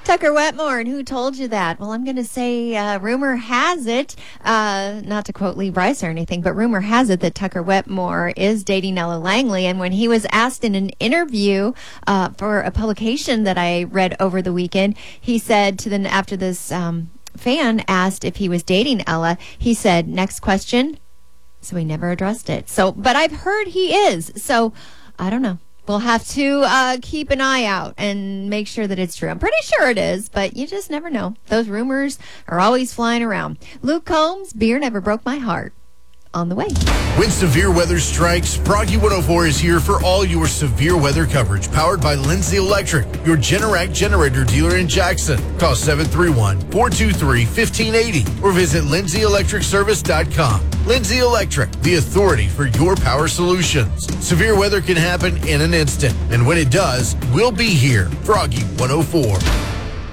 Tucker Wetmore, and who told you that? Well, I'm going to say rumor has it, not to quote Lee Bryce or anything, but rumor has it that Tucker Wetmore is dating Ella Langley. And when he was asked in an interview for a publication that I read over the weekend, he said after this fan asked if he was dating Ella, he said, "Next question." So he never addressed it. But I've heard he is. So I don't know. We'll have to keep an eye out and make sure that it's true. I'm pretty sure it is, but you just never know. Those rumors are always flying around. Luke Combs, Beer Never Broke My Heart. On the way. When severe weather strikes, Froggy 104 is here for all your severe weather coverage. Powered by Lindsay Electric, your Generac generator dealer in Jackson. Call 731-423-1580 or visit lindsayelectricservice.com. Lindsay Electric, the authority for your power solutions. Severe weather can happen in an instant, and when it does, we'll be here. Froggy 104.